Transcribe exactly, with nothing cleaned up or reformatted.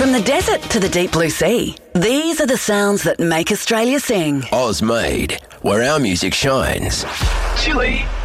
From the desert to the deep blue sea, these are the sounds that make Australia sing. Oz made, where our music shines. Chili